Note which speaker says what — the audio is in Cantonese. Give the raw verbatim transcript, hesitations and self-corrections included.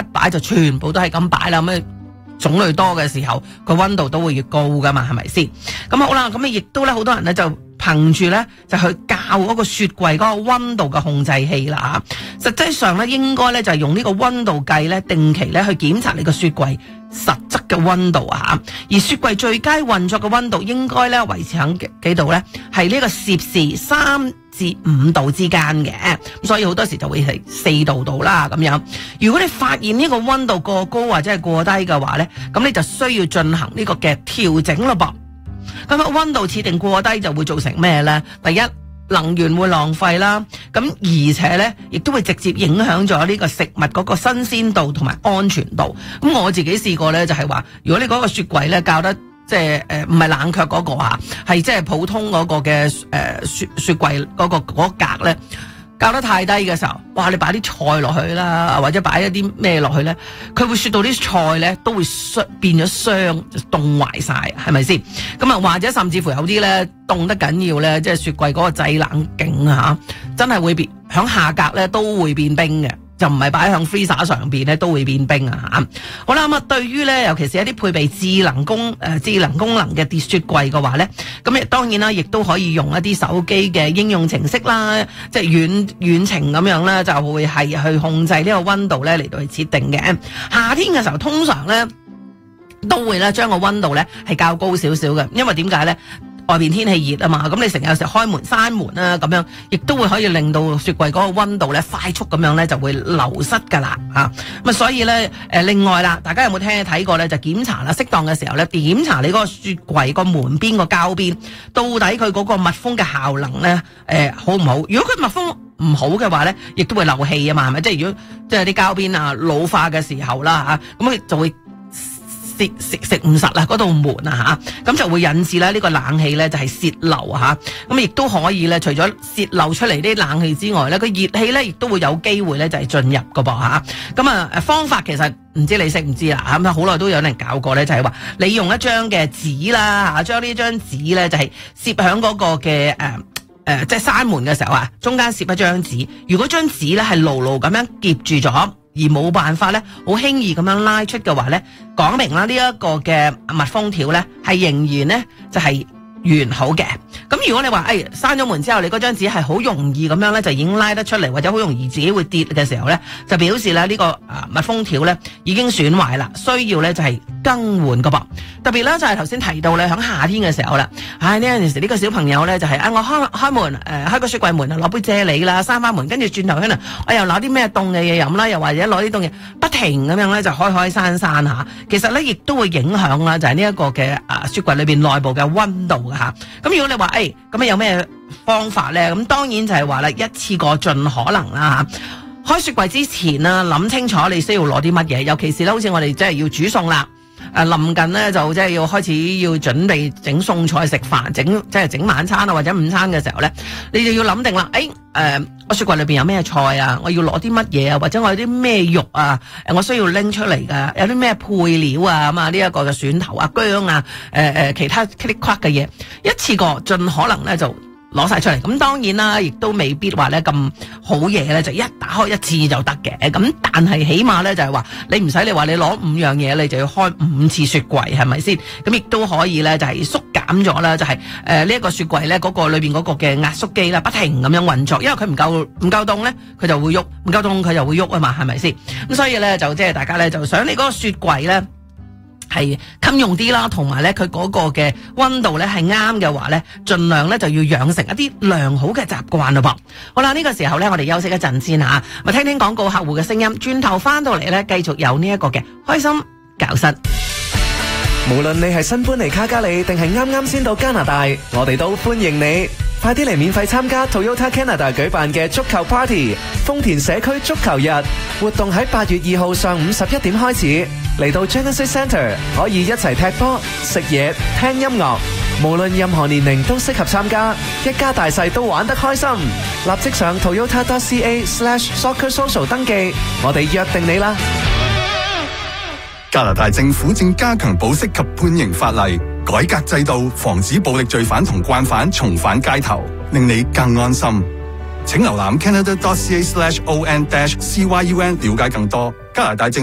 Speaker 1: 擺就全部都係咁擺啦，咁種類多嘅時候，個溫度都會越高噶嘛，係咪先？咁好啦，咁啊亦都咧，好多人咧就憑住咧就去校嗰個雪櫃嗰個溫度嘅控制器啦嚇。實際上咧，應該咧就係用呢個溫度計咧，定期咧去檢查你個雪櫃實質嘅溫度啊嚇。而雪櫃最佳運作嘅溫度應該咧維持喺幾度咧？係呢個攝氏三至五度之間嘅，咁所以好多時就會係四度度啦咁樣。如果你發現呢個溫度過高或者係過低嘅話咧，咁你就需要進行呢個嘅調整咯噃。咁啊，溫度設定過低就會造成咩咧？第一，能源會浪費啦，咁而且咧亦都會直接影響咗呢個食物嗰個新鮮度同埋安全度。咁我自己試過咧，就係話，如果你嗰個雪櫃咧校得即係誒唔係冷卻嗰個啊，係即係普通嗰個嘅誒、呃、雪雪櫃嗰個嗰格咧，校得太低嘅時候，哇！你擺啲菜落去啦，或者擺一啲咩落去咧，佢會雪到啲菜咧都會霜變咗霜，就凍壞晒，係咪先？咁啊，或者甚至乎有啲咧凍得緊要咧，即係雪櫃嗰個製冷勁啊，真係會變響下格咧都會變冰嘅。就唔係擺喺 freezer 上邊咧，都會變冰啊嚇！好啦，咁啊，對於咧，尤其是一啲配備智能功誒、呃、智能功能嘅跌雪櫃嘅話咧，咁亦當然啦，亦都可以用一啲手機嘅應用程式啦，即係遠遠程咁樣咧，就會係去控制呢個溫度咧嚟到去設定嘅。夏天嘅時候，通常咧都會咧將個溫度咧係較高少少嘅，因為點解咧？外邊天氣熱啊嘛，咁你成日有時開門閂門啊咁樣，亦都會可以令到雪櫃嗰個溫度咧快速咁樣咧就會流失噶啦啊！咁啊，所以咧誒，另外啦，大家有冇聽睇過咧？就檢查啦，適當嘅時候咧，檢查你嗰個雪櫃個門邊個膠邊，到底佢嗰個密封嘅效能咧誒、呃、好唔好？如果佢密封唔好嘅話咧，亦都會漏氣啊嘛，係咪？即係如果即係啲膠邊啊老化嘅時候啦嚇，咁佢就會食食食唔實啊！嗰道門啊嚇，咁就會引致咧呢個冷氣咧就係泄漏嚇，咁亦都可以咧除咗泄漏出嚟啲冷氣之外咧，個熱氣咧亦都會有機會咧就係進入個噃嚇。咁啊誒方法其實唔知你識唔知啦嚇，咁啊好耐都有人教過咧，就係話你用一張嘅紙啦嚇，將呢張紙咧就係攝響嗰個嘅誒誒即係閂門嘅時候啊，中間攝一張紙。如果張紙咧係牢牢咁樣夾住咗，而冇辦法咧，好輕易咁樣拉出嘅話咧，講明啦，呢一個嘅密封條咧係仍然咧就係完好嘅。咁如果你話誒閂咗門之後，你嗰張紙係好容易咁樣咧就已經拉得出嚟，或者好容易自己會跌嘅時候咧，就表示咧呢個啊密封條咧已經損壞啦，需要咧就係更換個噃。特別咧就係頭先提到咧響夏天嘅時候啦，唉呢陣時呢個小朋友咧就係、是、啊我開開門誒、呃、開個雪櫃門啊攞杯啫喱啦，閂翻門，跟住轉頭可能我又攞啲咩凍嘅嘢飲啦，又或者攞啲凍嘢不停咁樣咧就開開閂閂吓，其實咧亦都會影響啦，就係呢一個嘅啊雪櫃裏邊內部嘅溫度噶吓。咁如果你話誒咁啊有咩方法咧？咁當然就係話啦，一次過盡可能啦吓。開雪櫃之前啊，諗清楚你需要攞啲乜嘢，尤其是咧好似我哋即係要煮餸啦。誒臨近咧就即係要開始要準備整餸菜食飯，整即係整晚餐啊或者午餐嘅時候咧，你就要諗定啦。誒誒，我雪櫃裏邊有咩菜啊？我要攞啲乜嘢啊？或者我有啲咩肉啊？誒，我需要拎出嚟噶？有啲咩配料啊？咁啊，呢一個嘅蒜頭啊、薑啊、誒、呃、誒其他噼里啪嘅嘢，一次過盡可能咧就攞晒出嚟。咁當然啦，亦都未必話咧咁好嘢咧，就一打開一次就得嘅。咁但係起碼咧就係話你唔使你話你攞五樣嘢，你就要開五次雪櫃，係咪先？咁亦都可以咧就係縮減咗啦，就係誒呢一個雪櫃咧嗰個裏邊嗰個嘅壓縮機啦，不停咁樣運作，因為佢唔夠唔夠凍咧，佢就會喐；唔夠凍佢就會喐啊嘛，係咪先？咁所以咧就即係大家咧就想你嗰個雪櫃咧係襟用啲啦，同埋咧佢嗰個嘅溫度咧係啱嘅話咧，盡量咧就要養成一啲良好嘅習慣咯噃。好啦，呢個時候咧我哋休息一陣先吓，咪聽聽廣告客戶嘅聲音，轉頭翻到嚟咧繼續有呢一個嘅開心教室。
Speaker 2: 無論你係新搬嚟卡加里定係啱啱先到加拿大，我哋都歡迎你。快啲嚟免費參加 Toyota Canada 舉辦嘅足球 Party， 豐田社區足球日活動喺八月二號上午十一點開始，嚟到 Genesis Centre 可以一齊踢波、食嘢、聽音樂，無論任何年齡都適合參加，一家大細都玩得開心。立即上 toyota dot c a slash soccer social 登記，我哋約定你啦。
Speaker 3: 加拿大政府正加強保釋及判刑法例，改革制度，防止暴力罪犯同慣犯重返街頭，令你更安心。請瀏覽 canada dot c a slash o n dash c y u n 了解更多。加拿大政